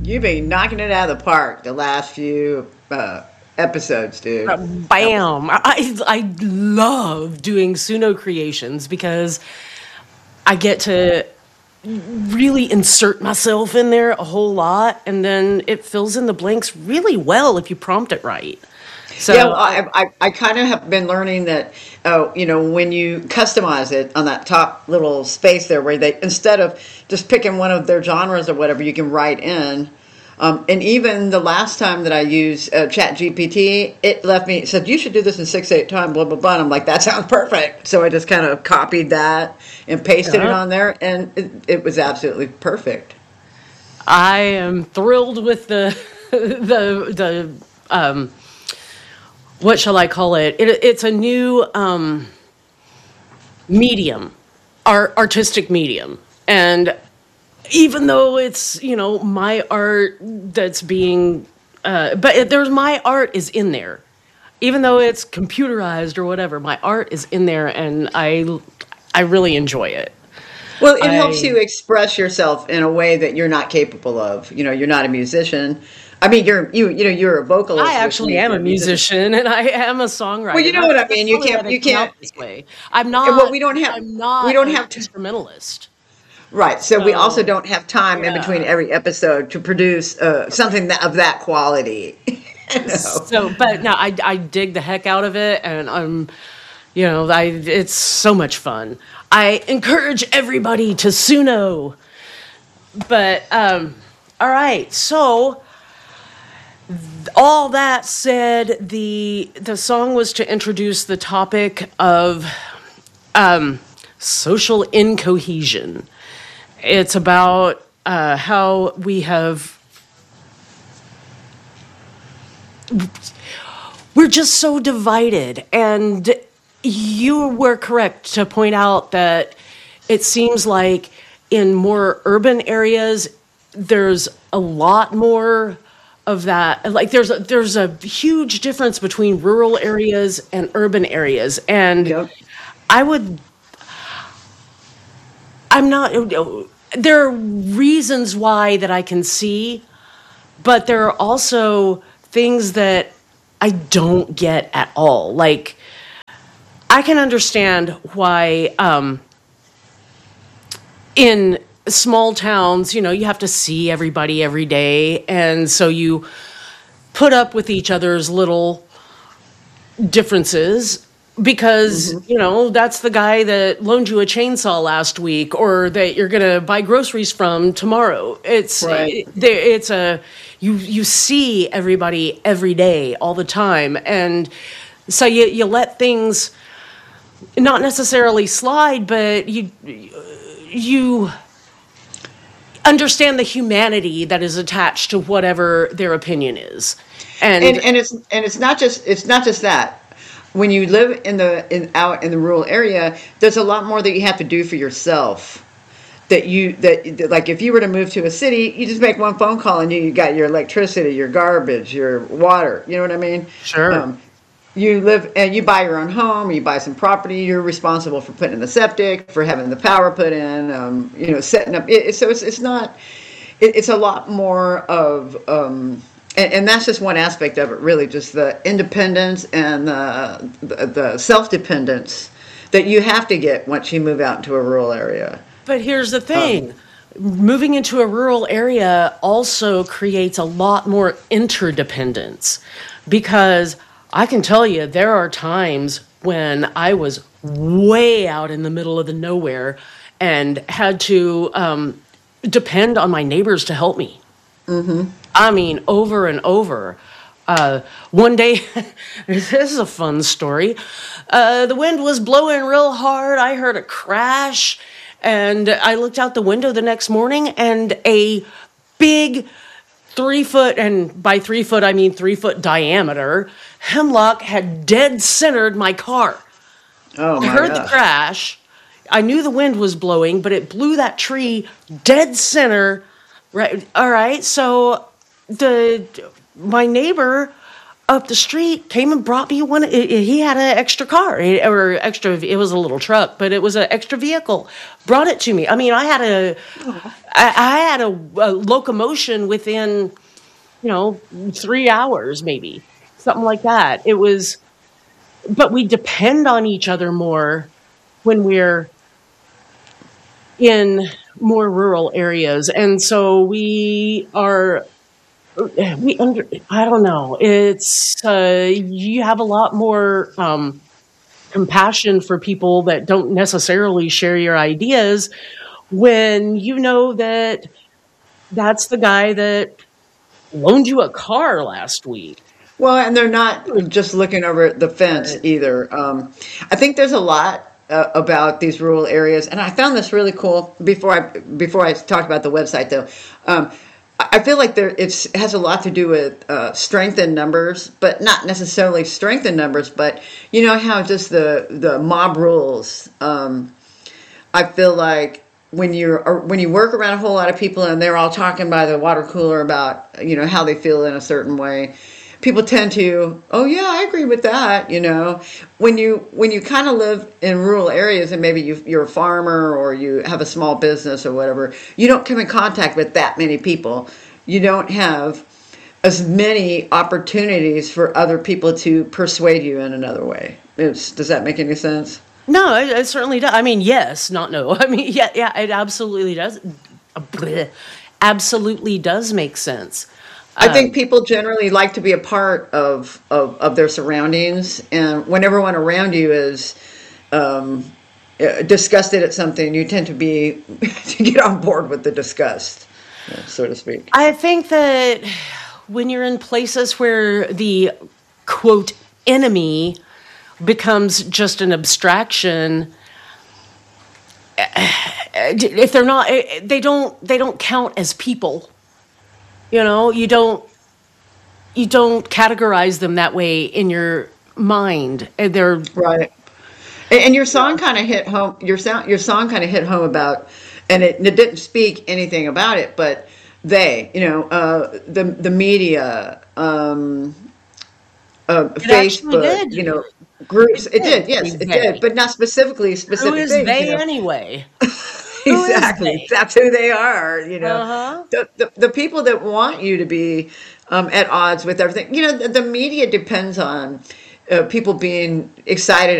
You've been knocking it out of the park the last few episodes, dude. Bam! I love doing Suno creations because I get to really insert myself in there a whole lot, and then it fills in the blanks really well if you prompt it right. So Yeah, well, I kind of have been learning that, when you customize it on that top little space there, where they instead of just picking one of their genres or whatever, you can write in. And even the last time that I used Chat GPT, it left me, it said, you should do this in 6/8 time, blah, blah, blah. And I'm like, that sounds perfect. So I just kind of copied that and pasted it yeah, on there, and it was absolutely perfect. I am thrilled with the the what shall I call it? It's a new medium, artistic medium, and even though it's my art that's being, there's my art is in there, even though it's computerized or whatever. My art is in there, and I really enjoy it. Well, it helps I you express yourself in a way that you're not capable of. You're not a musician. I mean, you're a I vocalist, which actually means am you're a a musician. musician and I am a Well, songwriter. you know what I That's mean. You probably why can't. they You come out can't. this way. Well, we don't have. I'm We not don't an have. instrumentalist. Right. So we also So don't have time in between yeah. every episode to produce something of that quality. No. So but no, I dig the heck out of it, and it's so much fun. I encourage everybody to Suno. But all right. So all that said, the song was to introduce the topic of social incohesion. It's about how we're just so divided, and you were correct to point out that it seems like in more urban areas there's a lot more of that. Like there's a huge difference between rural areas and urban areas, and Yep. I would I'm not there are reasons why that I can see, but there are also things that I don't get at all. Like I can understand why in small towns, you have to see everybody every day, and so you put up with each other's little differences because Hmm. that's the guy that loaned you a chainsaw last week, or that you're going to buy groceries from tomorrow. Right. It's a you see everybody every day all the time, and so you let things not necessarily slide, but you understand the humanity that is attached to whatever their opinion is. and And and it's not just that. When you live out in the rural area, there's a lot more that you have to do for yourself. That like if you were to move to a city, you just make one phone call and you got your electricity, your garbage, your water. You know what I mean? sure. Um, you live and you buy your own home, you buy some property, you're responsible for putting in the septic, for having the power put in, setting up. So it's not. It's a lot more of. And that's just one aspect of it, really, just the independence and the self-dependence that you have to get once you move out into a rural area. But here's the Um, thing. Moving into a rural area also creates a lot more interdependence, because I can tell you there are times when I was way out in the middle of the nowhere and had to depend on my neighbors to help me. I mean, over and over. One day, this is a fun story. The wind was blowing real hard. I heard a crash, and I looked out the window the next morning, and a big 3 foot, and by 3 foot, I mean 3 foot diameter, hemlock had dead centered my car. oh I my heard the gosh. crash. I knew the wind was blowing, but it blew that tree dead center. Right. All right. So the my neighbor up the street came and brought me one. He had an extra car or extra. It was a little truck, but it was an extra vehicle. Brought it to me. I mean, I had a locomotion within, 3 hours, maybe something like that. It was, but we depend on each other more when we're in more rural areas, and so I don't know. It's you have a lot more compassion for people that don't necessarily share your ideas when you know that that's the guy that loaned you a car last week. Well, and they're not just looking over the fence Right. either. I think there's a lot about these rural areas, and I found this really cool before I talked about the website though. I feel like it has a lot to do with strength in numbers, but not necessarily strength in numbers. But you know how just the mob rules. I feel like when you work around a whole lot of people and they're all talking by the water cooler about how they feel in a certain way, people tend to, oh yeah, I agree with that. When you kind of live in rural areas and maybe you're a farmer or you have a small business or whatever, you don't come in contact with that many people. You don't have as many opportunities for other people to persuade you in another way. Does that make any sense? No, it certainly does. I mean, yes, not no. I mean, yeah, it absolutely does. Bleh. Absolutely does make sense. I think people generally like to be a part of their surroundings, and when everyone around you is um, disgusted at something, you tend to be to get on board with the disgust, so to speak. I think that when you're in places where the quote enemy becomes just an abstraction, if they're not, they don't count as people. You don't categorize them that way in your mind. They're Right. And your song kind of hit home. Your song kind of hit home about, and it didn't speak anything about it, but the media, it actually Facebook, did. groups. It Did did, yes, say it did, they. but not specifically Who specific is things. they anyway? Who is Exactly. they? That's who they are. Uh-huh. The people that want you to be at odds with everything. The media depends on people being excited